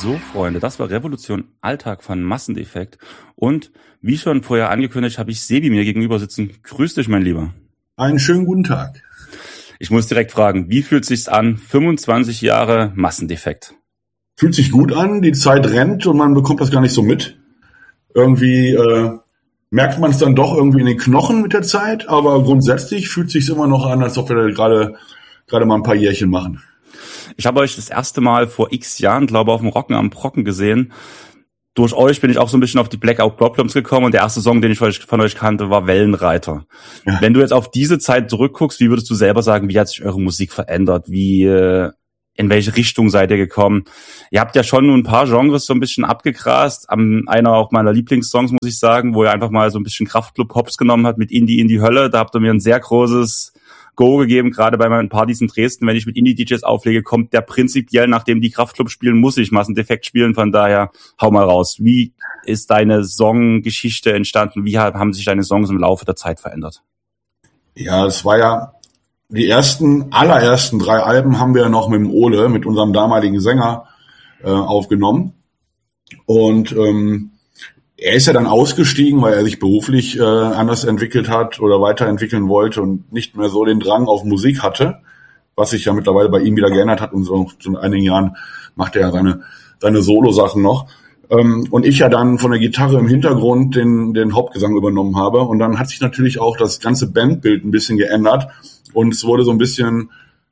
So, Freunde, das war Revolution Alltag von Massendefekt. Und wie schon vorher angekündigt, habe ich Sebi mir gegenüber sitzen. Grüß dich, mein Lieber. Einen schönen guten Tag. Ich muss direkt fragen, wie fühlt sich's an? 25 Jahre Massendefekt. Fühlt sich gut an, die Zeit rennt und man bekommt das gar nicht so mit. Irgendwie merkt man es dann doch irgendwie in den Knochen mit der Zeit, aber grundsätzlich fühlt sich immer noch an, als ob wir gerade mal ein paar Jährchen machen. Ich habe euch das erste Mal vor x Jahren, glaube ich, auf dem Rocken am Brocken gesehen. Durch euch bin ich auch so ein bisschen auf die Blackout Problems gekommen und der erste Song, den ich von euch kannte, war Wellenreiter. Ja. Wenn du jetzt auf diese Zeit zurückguckst, wie würdest du selber sagen, wie hat sich eure Musik verändert? In welche Richtung seid ihr gekommen? Ihr habt ja schon ein paar Genres so ein bisschen abgegrast. Einer auch meiner Lieblingssongs, muss ich sagen, wo ihr einfach mal so ein bisschen Kraftclub-Hops genommen habt mit Indie in die Hölle. Da habt ihr mir ein sehr großes Go gegeben, gerade bei meinen Partys in Dresden. Wenn ich mit Indie-DJs auflege, kommt der prinzipiell, nachdem die Kraftclub spielen, muss ich Massendefekt spielen. Von daher, hau mal raus. Wie ist deine Songgeschichte entstanden? Wie haben sich deine Songs im Laufe der Zeit verändert? Ja, es war ja die allerersten 3 Alben haben wir ja noch mit dem Ole, mit unserem damaligen Sänger, aufgenommen. Und er ist ja dann ausgestiegen, weil er sich beruflich anders entwickelt hat oder weiterentwickeln wollte und nicht mehr so den Drang auf Musik hatte, was sich ja mittlerweile bei ihm wieder geändert hat. Und so in einigen Jahren macht er ja seine Solo-Sachen noch. Und ich ja dann von der Gitarre im Hintergrund den Hauptgesang übernommen habe. Und dann hat sich natürlich auch das ganze Bandbild ein bisschen geändert. Und es wurde so ein bisschen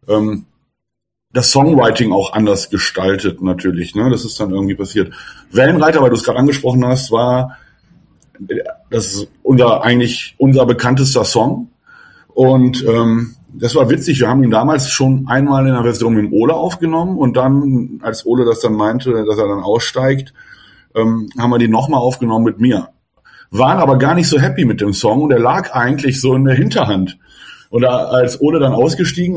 das Songwriting auch anders gestaltet natürlich, ne? Das ist dann irgendwie passiert. Wellenreiter, weil du es gerade angesprochen hast, das ist unser bekanntester Song. Und das war witzig, wir haben ihn damals schon einmal in der Version mit Ole aufgenommen und dann, als Ole das dann meinte, dass er dann aussteigt, haben wir den nochmal aufgenommen mit mir. Waren aber gar nicht so happy mit dem Song und der lag eigentlich so in der Hinterhand. Und als Ole dann ausgestiegen